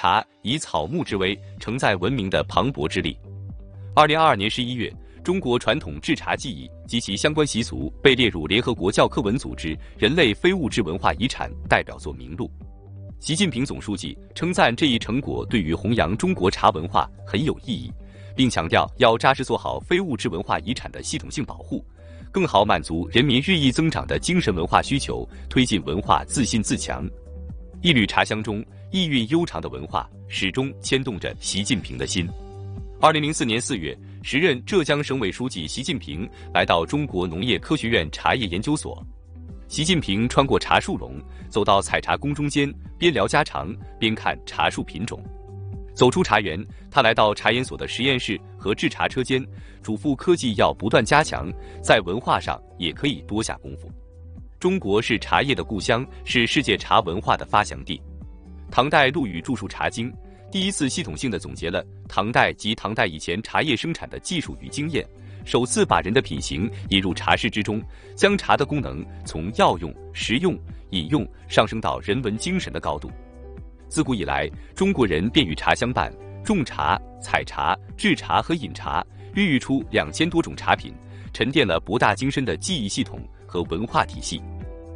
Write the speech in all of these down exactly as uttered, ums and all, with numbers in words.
茶以草木之威承载文明的磅礴之力。二零二二年十一月，中国传统制茶技艺及其相关习俗被列入联合国教科文组织人类非物质文化遗产代表作名录。习近平总书记称赞这一成果对于弘扬中国茶文化很有意义，并强调要扎实做好非物质文化遗产的系统性保护，更好满足人民日益增长的精神文化需求，推进文化自信自强。一缕茶香中意蕴悠长的文化，始终牵动着习近平的心。二零零四年四月，时任浙江省委书记习近平来到中国农业科学院茶叶研究所。习近平穿过茶树笼，走到采茶工中间，边聊家常边看茶树品种。走出茶园，他来到茶研所的实验室和制茶车间，嘱咐科技要不断加强，在文化上也可以多下功夫。中国是茶叶的故乡，是世界茶文化的发祥地。唐代陆羽著述《茶经》，第一次系统性的总结了唐代及唐代以前茶叶生产的技术与经验，首次把人的品行引入茶事之中，将茶的功能从药用、食用、饮用上升到人文精神的高度。自古以来，中国人便与茶相伴，种茶、采茶、制茶和饮茶，孕育出两千多种茶品，沉淀了博大精深的记忆系统和文化体系。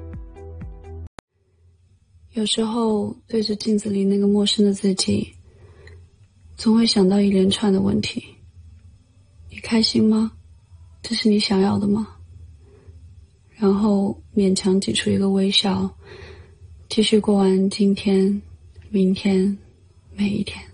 有时候对着镜子里那个陌生的自己，总会想到一连串的问题。你开心吗？这是你想要的吗？然后勉强挤出一个微笑，继续过完今天、明天、每一天。